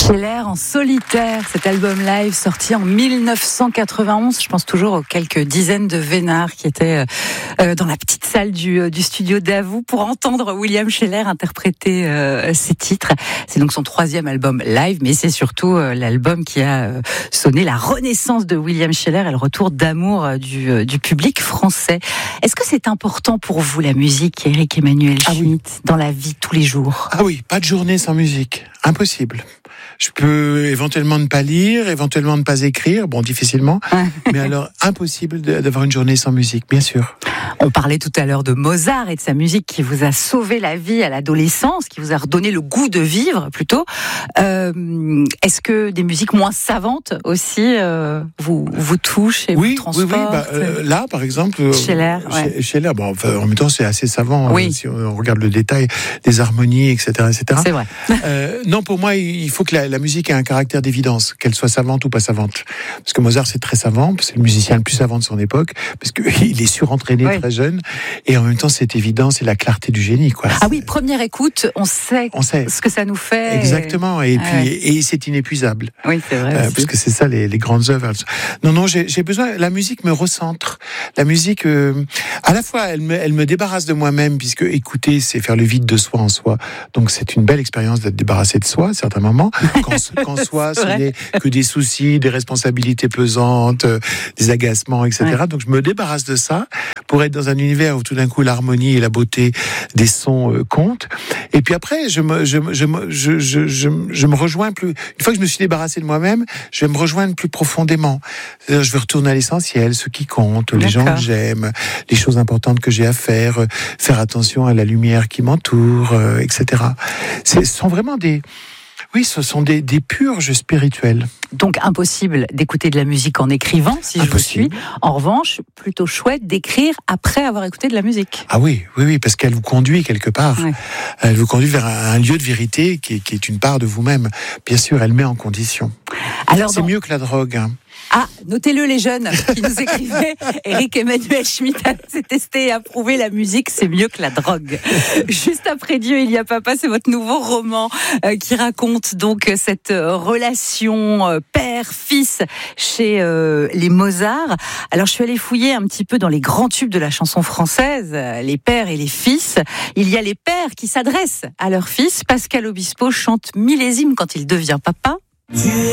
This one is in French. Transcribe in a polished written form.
Scheller en solitaire, cet album live sorti en 1991. Je pense toujours aux quelques dizaines de vénards qui étaient dans la petite salle du studio Davout pour entendre William Scheller interpréter ses titres. C'est donc son 3e album live, mais c'est surtout l'album qui a sonné la renaissance de William Scheller et le retour d'amour du public français. Est-ce que c'est important pour vous la musique, Éric Emmanuel Schmitt, dans la vie de tous les jours? Ah oui, pas de journée sans musique, impossible. Je peux éventuellement ne pas lire, éventuellement ne pas écrire, bon, difficilement, mais alors impossible d'avoir une journée sans musique, bien sûr. On parlait tout à l'heure de Mozart et de sa musique qui vous a sauvé la vie à l'adolescence, qui vous a redonné le goût de vivre plutôt. Est-ce que des musiques moins savantes aussi vous touchent et vous transportent? Là, par exemple, Scheller, Scheller, bon, enfin, en même temps, c'est assez savant. Si on regarde le détail, les harmonies, etc., etc. C'est vrai. Non, pour moi, il faut que la musique ait un caractère d'évidence, qu'elle soit savante ou pas savante. Parce que Mozart, c'est très savant, c'est le musicien le plus savant de son époque, parce qu'il est surentraîné très jeune, et en même temps, c'est évident, c'est la clarté du génie, quoi. Ah oui, première écoute, on sait ce que ça nous fait. Exactement, et puis et c'est inépuisable. Oui, c'est vrai. Parce que c'est ça, les grandes œuvres. Non, j'ai besoin. La musique me recentre. La musique, à la fois, elle me débarrasse de moi-même, puisque écouter, c'est faire le vide de soi en soi. Donc, c'est une belle expérience d'être débarrassé de soi à certains moments. Quand soi, ce n'est que des soucis, des responsabilités pesantes, des agacements, etc. Donc, je me débarrasse de ça pour être dans un univers où tout d'un coup l'harmonie et la beauté des sons comptent. Et puis après, je me rejoins plus. Une fois que je me suis débarrassé de moi-même, je vais me rejoindre plus profondément. C'est-à-dire, je vais retourner à l'essentiel, ce qui compte, les gens que j'aime, les choses importantes que j'ai à faire, faire attention à la lumière qui m'entoure, etc. Ce sont vraiment des purges spirituelles. Donc impossible d'écouter de la musique en écrivant, si je vous suis. En revanche, plutôt chouette d'écrire après avoir écouté de la musique. Ah oui, parce qu'elle vous conduit quelque part. Oui. Elle vous conduit vers un lieu de vérité qui est une part de vous-même. Bien sûr, elle met en condition. Alors, c'est mieux que la drogue. Ah, notez-le les jeunes qui nous écrivaient. Éric Emmanuel Schmitt s'est testé et approuvé la musique, c'est mieux que la drogue. Juste après Dieu, il y a papa, c'est votre nouveau roman qui raconte donc cette relation père-fils chez les Mozart. Alors je suis allée fouiller un petit peu dans les grands tubes de la chanson française, les pères et les fils. Il y a les pères qui s'adressent à leur fils. Pascal Obispo chante Millésime quand il devient papa.